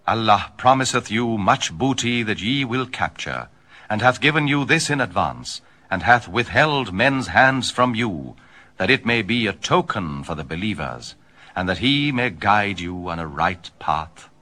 Allah promiseth you much booty that ye will capture, and hath given you this in advance, and hath withheld men's hands from you, that it may be a token for the believers, and that he may guide you on a right path.